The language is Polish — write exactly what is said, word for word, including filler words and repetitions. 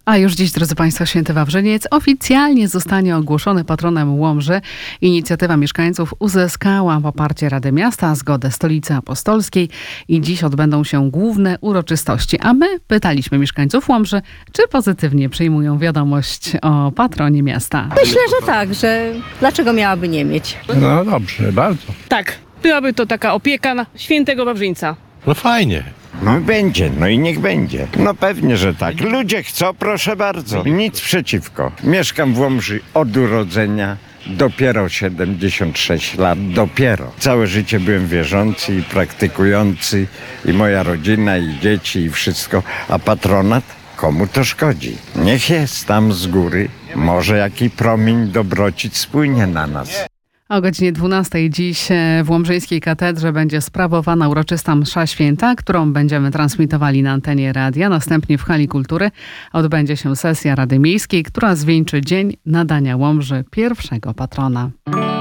A już dziś, drodzy Państwo, Święty Wawrzyniec oficjalnie zostanie ogłoszony patronem Łomży. Inicjatywa mieszkańców uzyskała poparcie Rady Miasta, zgodę Stolicy Apostolskiej i dziś odbędą się główne uroczystości. A my pytaliśmy mieszkańców Łomży, czy pozytywnie przyjmują wiadomość o patronie miasta. Myślę, że tak, że dlaczego miałaby nie mieć? No dobrze, bardzo. Tak, byłaby to taka opieka na świętego Wawrzyńca. No fajnie. No będzie, no i niech będzie. No pewnie, że tak. Ludzie chcą, proszę bardzo. Nic przeciwko. Mieszkam w Łomży od urodzenia. Dopiero siedemdziesiąt sześć lat, dopiero. Całe życie byłem wierzący i praktykujący i moja rodzina i dzieci i wszystko. A patronat? Komu to szkodzi? Niech jest tam z góry. Może jaki promień dobroci spłynie na nas. O godzinie dwunastej dziś w Łomżyńskiej Katedrze będzie sprawowana uroczysta msza święta, którą będziemy transmitowali na antenie radia. Następnie w hali kultury odbędzie się sesja Rady Miejskiej, która zwieńczy dzień nadania Łomży pierwszego patrona.